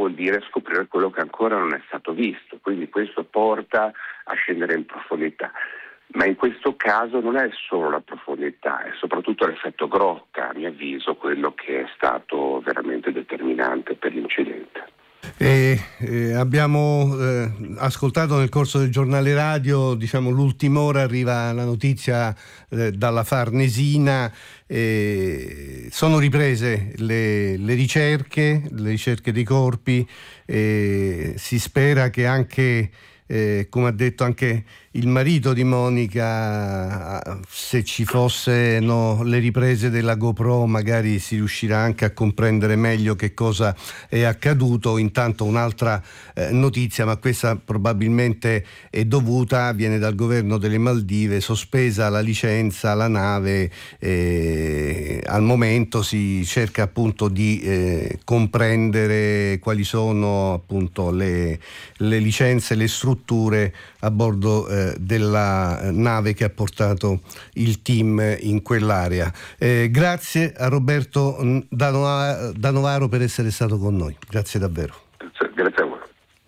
vuol dire scoprire quello che ancora non è stato visto, quindi questo porta a scendere in profondità. Ma in questo caso non è solo la profondità, è soprattutto l'effetto grotta, a mio avviso, quello che è stato veramente determinante per l'incidente. Abbiamo ascoltato nel corso del giornale radio, l'ultima ora arriva la notizia dalla Farnesina. Sono riprese le ricerche dei corpi. Si spera che anche, come ha detto anche il marito di Monica, se ci fossero le riprese della GoPro magari si riuscirà anche a comprendere meglio che cosa è accaduto. Intanto un'altra notizia, ma questa probabilmente è dovuta, viene dal governo delle Maldive: sospesa la licenza alla nave. Al momento si cerca appunto di comprendere quali sono appunto le licenze, le strutture a bordo della nave che ha portato il team in quell'area. Grazie a Roberto Danovaro per essere stato con noi. Grazie davvero. Grazie a voi.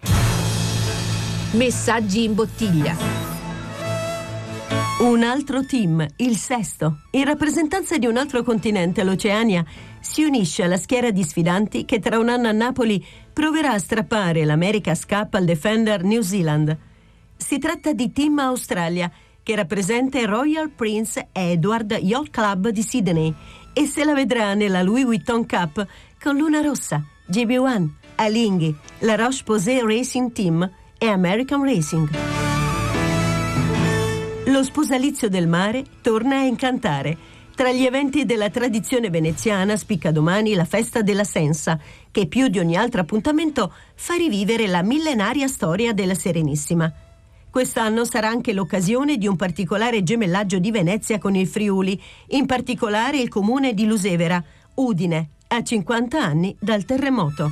Messaggi in bottiglia. Un altro team, il sesto, in rappresentanza di un altro continente, l'Oceania, si unisce alla schiera di sfidanti che tra un anno a Napoli proverà a strappare l'America's Cup al defender New Zealand. Si tratta di Team Australia, che rappresenta il Royal Prince Edward Yacht Club di Sydney e se la vedrà nella Louis Vuitton Cup con Luna Rossa, GB1, Alinghi, La Roche-Posay Racing Team e American Racing. Lo sposalizio del mare torna a incantare. Tra gli eventi della tradizione veneziana spicca domani la festa della Sensa, che più di ogni altro appuntamento fa rivivere la millenaria storia della Serenissima. Quest'anno sarà anche l'occasione di un particolare gemellaggio di Venezia con il Friuli, in particolare il comune di Lusevera, Udine, a 50 anni dal terremoto.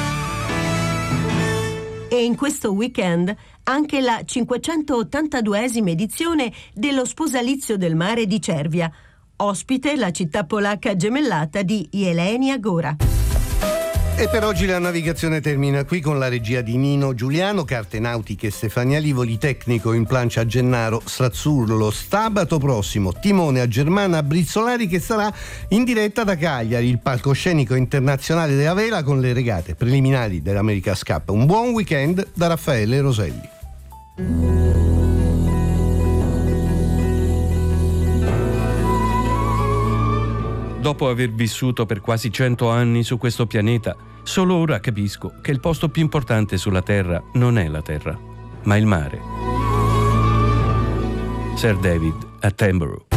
E in questo weekend anche la 582esima edizione dello Sposalizio del Mare di Cervia, ospite la città polacca gemellata di Jelenia Góra. E per oggi la navigazione termina qui con la regia di Nino Giuliano, carte nautiche Stefania Livoli, tecnico in plancia Gennaro Strazzurlo. Sabato prossimo timone a Germana Brizzolari, che sarà in diretta da Cagliari, il palcoscenico internazionale della vela, con le regate preliminari dell'America's Cup. Un buon weekend da Raffaele Roselli. Dopo aver vissuto per quasi 100 anni su questo pianeta, solo ora capisco che il posto più importante sulla Terra non è la Terra, ma il mare. Sir David Attenborough.